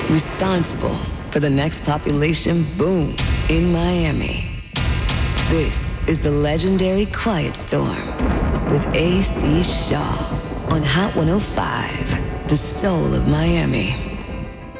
responsible for the next population boom in Miami. This is the legendary Quiet Storm with AC Shaw on Hot 105, the soul of Miami.